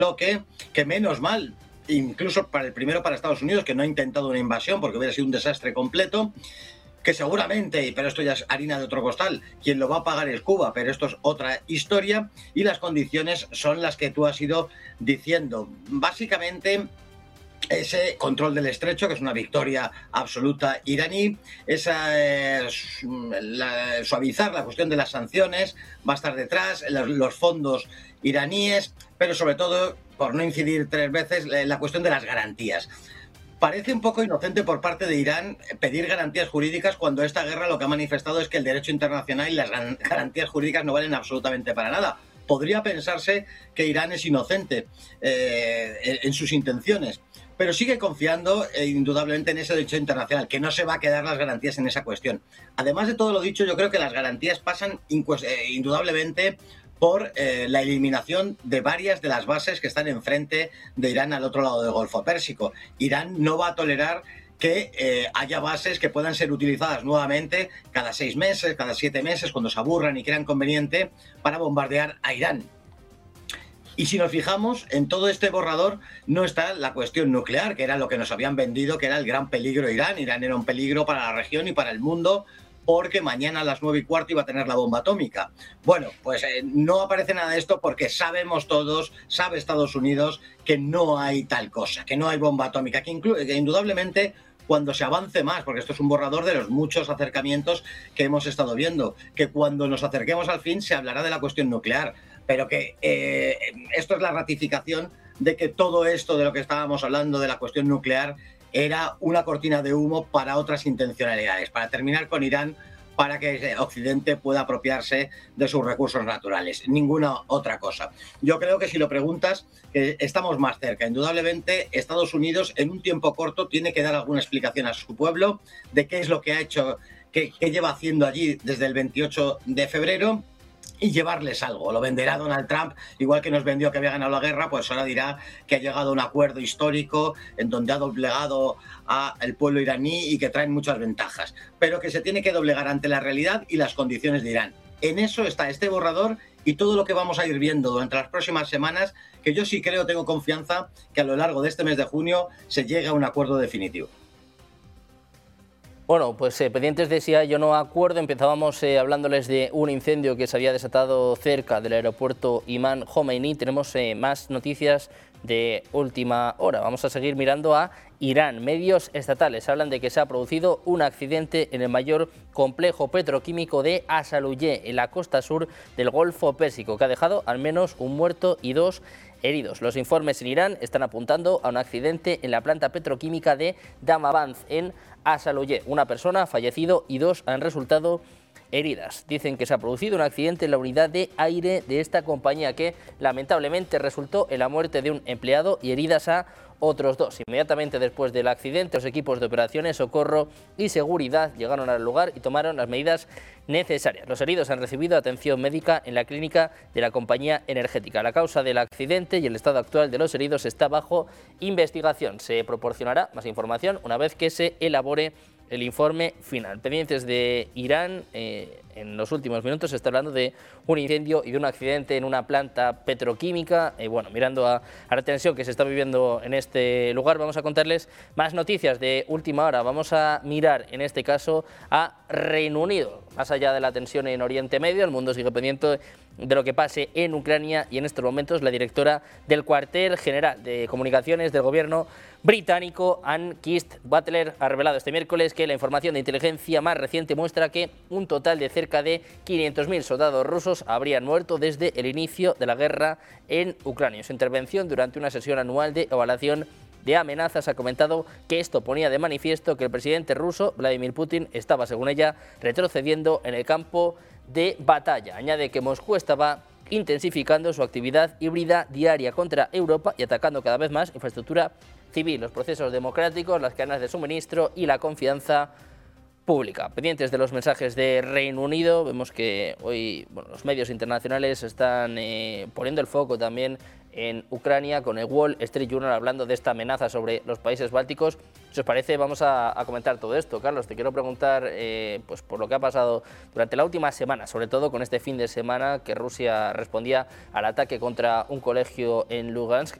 que menos mal, incluso para Estados Unidos, que no ha intentado una invasión porque hubiera sido un desastre completo, que seguramente, pero esto ya es harina de otro costal, quien lo va a pagar es Cuba, pero esto es otra historia, y las condiciones son las que tú has ido diciendo. Básicamente, ese control del estrecho, que es una victoria absoluta iraní, suavizar la cuestión de las sanciones, va a estar detrás, los fondos iraníes, pero sobre todo, por no incidir 3 veces, la cuestión de las garantías. Parece un poco inocente por parte de Irán pedir garantías jurídicas cuando esta guerra lo que ha manifestado es que el derecho internacional y las garantías jurídicas no valen absolutamente para nada. Podría pensarse que Irán es inocente en sus intenciones, pero sigue confiando indudablemente en ese derecho internacional, que no se va a quedar las garantías en esa cuestión. Además de todo lo dicho, yo creo que las garantías pasan indudablemente por la eliminación de varias de las bases que están enfrente de Irán al otro lado del Golfo Pérsico. Irán no va a tolerar que haya bases que puedan ser utilizadas nuevamente cada 6 meses, cada 7 meses, cuando se aburran y crean conveniente, para bombardear a Irán. Y si nos fijamos, en todo este borrador no está la cuestión nuclear, que era lo que nos habían vendido, que era el gran peligro de Irán. Irán era un peligro para la región y para el mundo, porque mañana a las 9:15 iba a tener la bomba atómica. Bueno, pues no aparece nada de esto porque sabemos todos, sabe Estados Unidos, que no hay tal cosa, que no hay bomba atómica, que indudablemente cuando se avance más, porque esto es un borrador de los muchos acercamientos que hemos estado viendo, que cuando nos acerquemos al fin se hablará de la cuestión nuclear, pero que esto es la ratificación de que todo esto de lo que estábamos hablando de la cuestión nuclear era una cortina de humo para otras intencionalidades, para terminar con Irán, para que Occidente pueda apropiarse de sus recursos naturales. Ninguna otra cosa. Yo creo que si lo preguntas, estamos más cerca. Indudablemente, Estados Unidos en un tiempo corto tiene que dar alguna explicación a su pueblo de qué es lo que ha hecho, qué lleva haciendo allí desde el 28 de febrero, y llevarles algo. Lo venderá Donald Trump, igual que nos vendió que había ganado la guerra, pues ahora dirá que ha llegado a un acuerdo histórico en donde ha doblegado al pueblo iraní y que traen muchas ventajas, pero que se tiene que doblegar ante la realidad y las condiciones de Irán. En eso está este borrador y todo lo que vamos a ir viendo durante las próximas semanas, que yo sí creo, tengo confianza que a lo largo de este mes de junio se llegue a un acuerdo definitivo. Bueno, pues pendientes de si hay o no acuerdo, empezábamos hablándoles de un incendio que se había desatado cerca del aeropuerto Imam Khomeini. Tenemos más noticias de última hora. Vamos a seguir mirando a Irán. Medios estatales hablan de que se ha producido un accidente en el mayor complejo petroquímico de Asaluye, en la costa sur del Golfo Pérsico, que ha dejado al menos un muerto y 2 heridos. Los informes en Irán están apuntando a un accidente en la planta petroquímica de Damavand, en Asaluye. Una persona ha fallecido y 2 han resultado heridas. Dicen que se ha producido un accidente en la unidad de aire de esta compañía que lamentablemente resultó en la muerte de un empleado y heridas a otros 2. Inmediatamente después del accidente, los equipos de operaciones, socorro y seguridad llegaron al lugar y tomaron las medidas necesarias. Los heridos han recibido atención médica en la clínica de la compañía energética. La causa del accidente y el estado actual de los heridos está bajo investigación. Se proporcionará más información una vez que se elabore el informe final. Pendientes de Irán, en los últimos minutos se está hablando de un incendio y de un accidente en una planta petroquímica. Bueno, mirando a la tensión que se está viviendo en este lugar, vamos a contarles más noticias de última hora. Vamos a mirar, en este caso, a Reino Unido. Más allá de la tensión en Oriente Medio, el mundo sigue pendiente de lo que pase en Ucrania y en estos momentos la directora del cuartel general de comunicaciones del gobierno británico, Ann Kist Butler, ha revelado este miércoles que la información de inteligencia más reciente muestra que un total de cerca de 500.000 soldados rusos habrían muerto desde el inicio de la guerra en Ucrania. En su intervención durante una sesión anual de evaluación de amenazas ha comentado que esto ponía de manifiesto que el presidente ruso, Vladimir Putin, estaba, según ella, retrocediendo en el campo de batalla. Añade que Moscú estaba intensificando su actividad híbrida diaria contra Europa y atacando cada vez más infraestructura civil, los procesos democráticos, las cadenas de suministro y la confianza pública. Pendientes de los mensajes de Reino Unido, vemos que hoy los medios internacionales están poniendo el foco también en Ucrania, con el Wall Street Journal hablando de esta amenaza sobre los países bálticos Si os parece, vamos a comentar todo esto. Carlos, te quiero preguntar pues por lo que ha pasado durante la última semana, sobre todo con este fin de semana que Rusia respondía al ataque contra un colegio en Lugansk.